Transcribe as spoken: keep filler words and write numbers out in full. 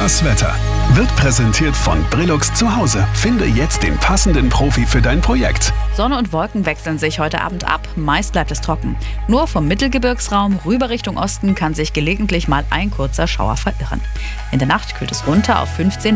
Das Wetter wird präsentiert von Brillux zu Hause. Finde jetzt den passenden Profi für dein Projekt. Sonne und Wolken wechseln sich heute Abend ab. Meist bleibt es trocken. Nur vom Mittelgebirgsraum rüber Richtung Osten kann sich gelegentlich mal ein kurzer Schauer verirren. In der Nacht kühlt es runter auf fünfzehn